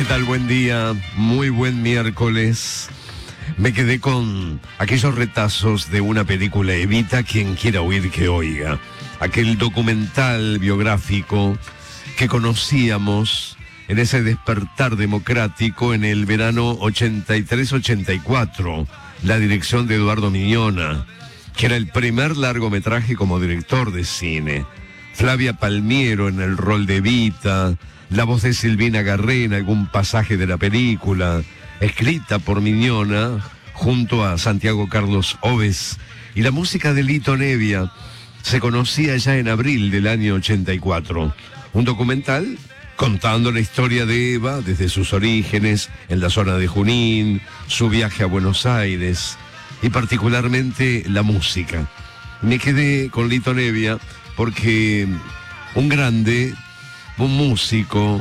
tal? Buen día, muy buen miércoles. Me quedé con aquellos retazos de una película, Evita quien quiera oír que oiga. Aquel documental biográfico que conocíamos en ese despertar democrático en el verano 83-84, la dirección de Eduardo Miñona, que era el primer largometraje como director de cine. Flavia Palmiero en el rol de Evita, la voz de Silvina Garré en algún pasaje de la película, escrita por Miñona junto a Santiago Carlos Oves, y la música de Lito Nevia se conocía ya en abril del año 84. Un documental contando la historia de Eva desde sus orígenes en la zona de Junín, su viaje a Buenos Aires y particularmente la música. Me quedé con Lito Nevia porque un grande, un músico,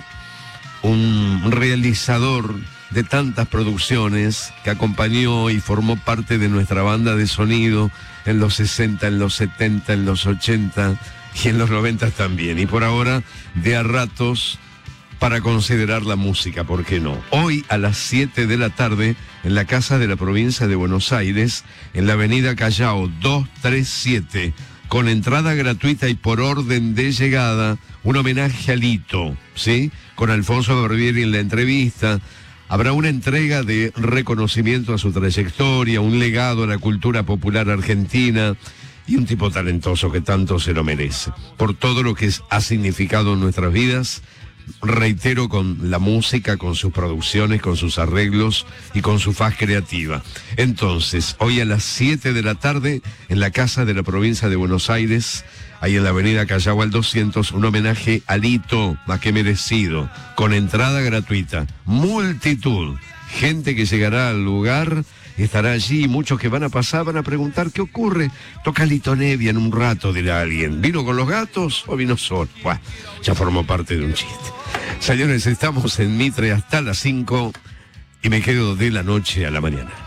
un realizador de tantas producciones que acompañó y formó parte de nuestra banda de sonido en los 60, en los 70, en los 80 y en los 90 también. Y por ahora, de a ratos para considerar la música, ¿por qué no? Hoy a las 7 de la tarde, en la Casa de la Provincia de Buenos Aires, en la avenida Callao 237, con entrada gratuita y por orden de llegada, un homenaje a Lito, ¿sí? Con Alfonso Barbieri en la entrevista. Habrá una entrega de reconocimiento a su trayectoria, un legado a la cultura popular argentina y un tipo talentoso que tanto se lo merece. Por todo lo que ha significado en nuestras vidas, reitero, con la música, con sus producciones, con sus arreglos y con su faz creativa. Entonces, hoy a las 7 de la tarde, en la Casa de la Provincia de Buenos Aires, ahí en la avenida Callao al 200, un homenaje a Lito, más que merecido, con entrada gratuita, multitud, gente que llegará al lugar, estará allí, muchos que van a pasar, van a preguntar qué ocurre. Toca Lito Nevia en un rato, dirá alguien. ¿Vino con los gatos o vino solo? Buah, ya formó parte de un chiste. Señores, estamos en Mitre hasta las 5 y me quedo de la noche a la mañana.